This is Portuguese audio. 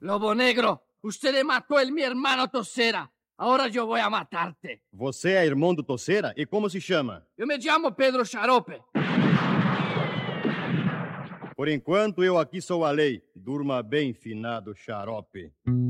Lobo Negro, usted matou mi hermano Tosera. Agora eu vou a matarte. Você é irmão do Tosera? E como se chama? Eu me chamo Pedro Xarope. Por enquanto, eu aqui sou a lei. Durma bem, finado Xarope.